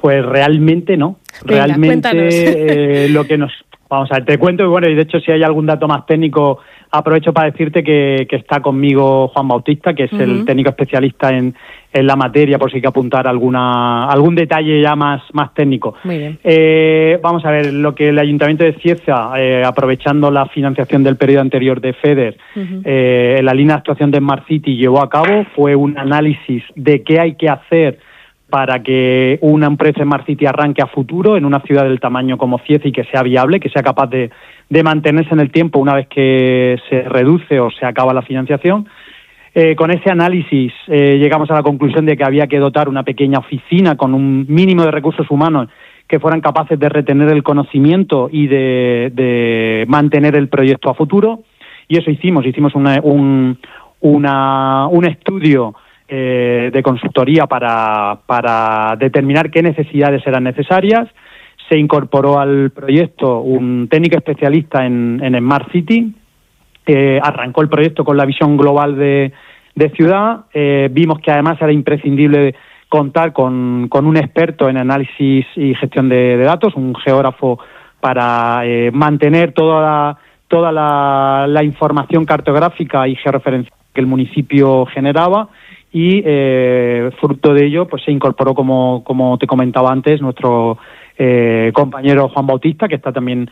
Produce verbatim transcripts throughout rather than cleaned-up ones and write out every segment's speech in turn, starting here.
Pues realmente no. Venga, realmente eh, lo que nos... Vamos a ver, te cuento, y bueno, y de hecho si hay algún dato más técnico, aprovecho para decirte que, que está conmigo Juan Bautista, que es uh-huh. el técnico especialista en, en la materia, por si hay que apuntar alguna algún detalle ya más, más técnico. Muy bien. Eh, vamos a ver, lo que el Ayuntamiento de Cieza, eh, aprovechando la financiación del periodo anterior de FEDER, uh-huh. eh, en la línea de actuación de Smart City llevó a cabo, fue un análisis de qué hay que hacer para que una empresa Smart City arranque a futuro en una ciudad del tamaño como Cieza y que sea viable, que sea capaz de, de mantenerse en el tiempo una vez que se reduce o se acaba la financiación. Eh, con ese análisis eh, llegamos a la conclusión de que había que dotar una pequeña oficina con un mínimo de recursos humanos que fueran capaces de retener el conocimiento y de, de mantener el proyecto a futuro. Y eso hicimos, hicimos una, un, una, un estudio Eh, de consultoría para, para determinar qué necesidades eran necesarias. Se incorporó al proyecto un técnico especialista en, en Smart City, eh, arrancó el proyecto con la visión global de, de ciudad, eh, vimos que además era imprescindible contar con, con un experto en análisis y gestión de, de datos, un geógrafo para eh, mantener toda la, toda la, la información cartográfica y georreferencial que el municipio generaba. Y eh, fruto de ello pues se incorporó, como, como te comentaba antes, nuestro eh, compañero Juan Bautista, que está también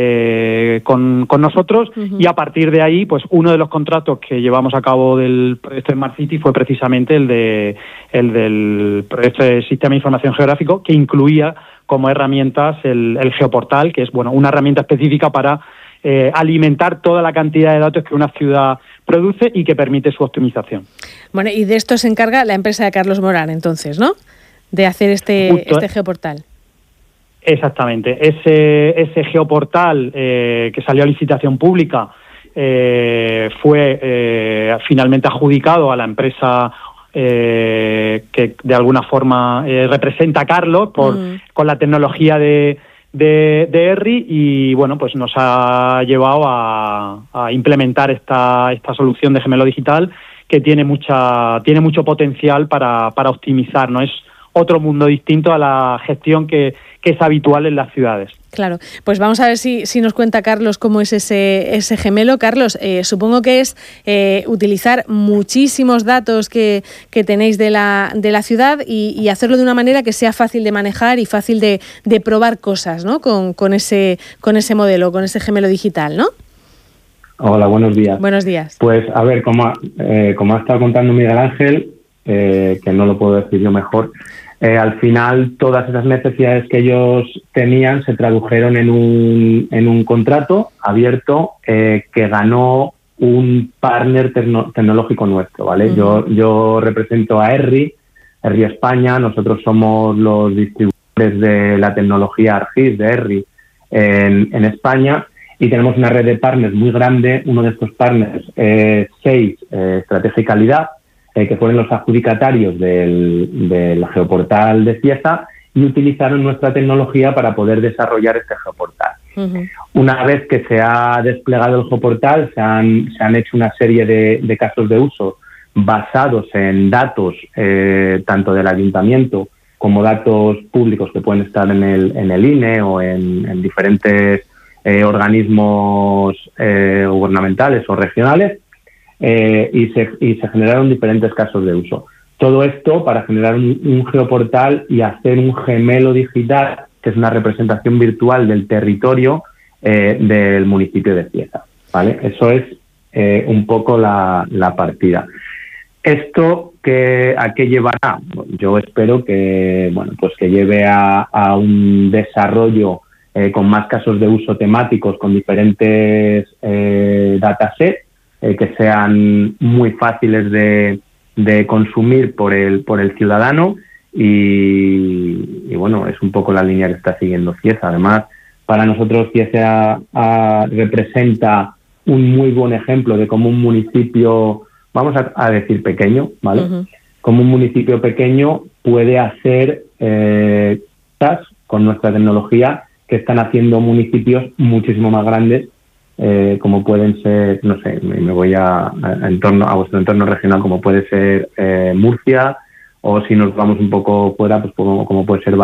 eh, con, con nosotros, uh-huh. y a partir de ahí pues uno de los contratos que llevamos a cabo del proyecto de Smart City fue precisamente el de el del proyecto de Sistema de Información Geográfico, que incluía como herramientas el, el Geoportal, que es bueno una herramienta específica para eh, alimentar toda la cantidad de datos que una ciudad produce y que permite su optimización. Bueno, y de esto se encarga la empresa de Carlos Morán, entonces, ¿no? De hacer este, Justo, este geoportal. Exactamente. Ese, ese geoportal eh, que salió a licitación pública eh, fue eh, finalmente adjudicado a la empresa eh, que de alguna forma eh, representa a Carlos por, mm. con la tecnología de de, de ERRI, y bueno, pues nos ha llevado a, a implementar esta, esta solución de gemelo digital que tiene mucha tiene mucho potencial para, para optimizar, ¿no? Es otro mundo distinto a la gestión que, que es habitual en las ciudades. Claro, pues vamos a ver si, si nos cuenta Carlos cómo es ese, ese gemelo. Carlos, eh, supongo que es eh, utilizar muchísimos datos que, que tenéis de la, de la ciudad y, y hacerlo de una manera que sea fácil de manejar y fácil de, de probar cosas, ¿no? Con, con, ese, con ese modelo, con ese gemelo digital, ¿no? Hola, buenos días. Buenos días. Pues a ver, como, eh, como ha estado contando Miguel Ángel, eh, que no lo puedo decir yo mejor, Eh, al final todas esas necesidades que ellos tenían se tradujeron en un, en un contrato abierto eh, que ganó un partner tecno- tecnológico nuestro, ¿vale? Uh-huh. Yo, yo represento a ERRI, ERRI España, nosotros somos los distribuidores de la tecnología ARGIS de ERRI en, en España, y tenemos una red de partners muy grande. Uno de estos partners es seis, eh, Estrategia y Calidad, Eh, que fueron los adjudicatarios del, del geoportal de Cieza, y utilizaron nuestra tecnología para poder desarrollar este geoportal. Uh-huh. Una vez que se ha desplegado el geoportal, se han, se han hecho una serie de, de casos de uso basados en datos eh, tanto del ayuntamiento como datos públicos que pueden estar en el, en el I N E o en, en diferentes eh, organismos eh, gubernamentales o regionales. Eh, y, se, y se generaron diferentes casos de uso. Todo esto para generar un, un geoportal y hacer un gemelo digital, que es una representación virtual del territorio eh, del municipio de Cieza, ¿vale? Eso es eh, un poco la, la partida. ¿Esto que, a qué llevará? Yo espero que, bueno, pues que lleve a, a un desarrollo eh, con más casos de uso temáticos, con diferentes eh, datasets, Eh, que sean muy fáciles de, de consumir por el por el ciudadano, y, y bueno, es un poco la línea que está siguiendo Cieza. Además, para nosotros Cieza a, representa un muy buen ejemplo de cómo un municipio, vamos a, a decir pequeño, ¿vale? Uh-huh. Cómo un municipio pequeño puede hacer eh, cosas con nuestra tecnología que están haciendo municipios muchísimo más grandes, Eh, como pueden ser, no sé, me, me voy a, a, entorno, a vuestro entorno regional, como puede ser eh, Murcia, o si nos vamos un poco fuera, pues como, como puede ser